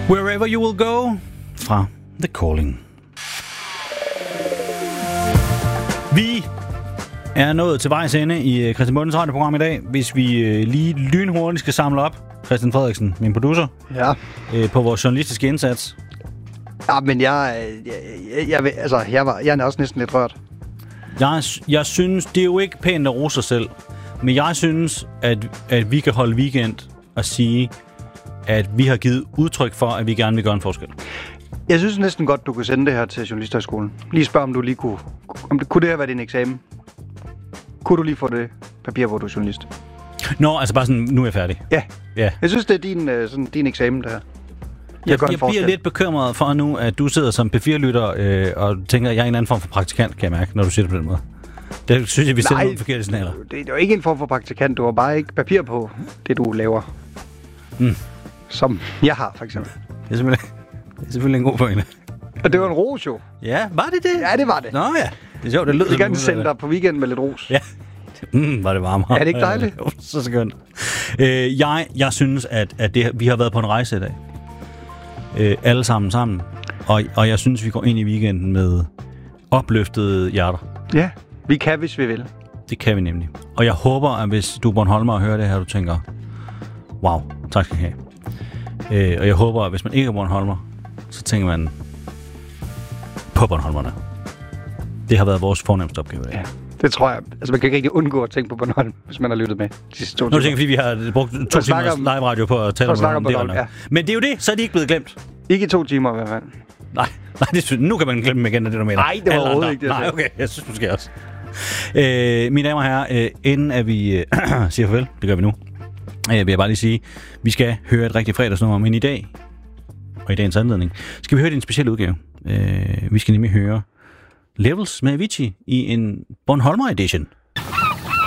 Wherever You Will Go fra The Calling. Vi er nået til vejs ende i Christian Bundens radioprogram i dag. Hvis vi lige lynhurtigt skal samle op, Christian Frederiksen, min producer, på vores journalistiske indsats. Ja, men jeg er også næsten lidt rørt. Jeg synes, det er jo ikke pænt at rose sig selv, men jeg synes, at vi kan holde weekend og sige, at vi har givet udtryk for, at vi gerne vil gøre en forskel. Jeg synes næsten godt, du kunne sende det her til Journalisthøjskolen. Lige spørg, om du lige kunne det have været din eksamen? Kunne du lige få det papir, hvor du er journalist? Nå, altså bare sådan, nu er jeg færdig. Ja. Jeg synes, det er din eksamen, der. Jeg bliver lidt bekymret for nu, at du sidder som P4-lytter og tænker, at jeg er en anden form for praktikant, kan jeg mærke, når du siger det på den måde. Det synes jeg, vi sender nogle forkerte signaler. Det er jo ikke en form for praktikant. Du har bare ikke papir på det, du laver. Som jeg har, for eksempel. Det er selvfølgelig en god pointe. Og det var en ros, jo. Ja, var det det? Ja, det var det. Nå ja, det er sjovt, det lød. Vi kan sende dig på weekend med lidt ros. Ja, var det varmere. Er det ikke dejligt? Så skønt. Jeg synes, at vi har været på en rejse i dag. Alle sammen. Og jeg synes, vi går ind i weekenden med opløftede hjerter. Ja, vi kan, hvis vi vil. Det kan vi nemlig. Og jeg håber, at hvis du er Bornholmer og hører det her, du tænker, wow, tak skal I have. Og jeg håber, at hvis man ikke er Bornholmer, så tænker man på Bornholmerne. Det har været vores fornemmeste opgave i dag. Ja, det tror jeg. Altså, man kan ikke rigtig undgå at tænke på Bornholm, hvis man har lyttet med de sidste 2 timer. Nu tænker fordi vi har brugt 2 timers live-radio på at tale om Bornholm. Ja. Men det er jo det, så er de ikke blevet glemt. Ikke i 2 timer i hvert fald. Nej, nu kan man glemme dem igen, det du mener. Nej, det var overhovedet ikke det. Nej, okay, jeg synes måske også. Mine damer og herrer, inden at vi siger farvel, det gør vi nu, vil jeg bare lige sige, vi skal høre et rigtigt fredagsnummer, men i dag, og i dagens anledning, skal vi høre det i en speciel udgave. Vi skal nemlig høre Levels med Avicii i en Bornholmer edition.